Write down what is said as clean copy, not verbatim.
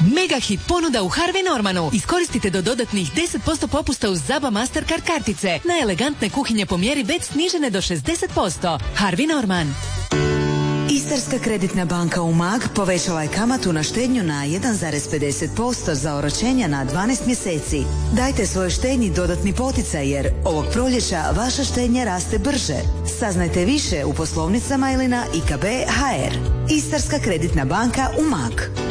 Mega hit ponuda u Harvey Normanu. Iskoristite do dodatnih 10% popusta uz ZABA Mastercard kartice. Na elegantne kuhinje po mjeri već snižene do 60%. Harvey Norman. Istarska kreditna banka Umag povećala je kamatu na štednju na 1,50% za oročenja na 12 mjeseci. Dajte svojoj štednji dodatni poticaj jer ovog proljeća vaša štednja raste brže. Saznajte više u poslovnicama ili na IKB HR. Istarska kreditna banka Umag.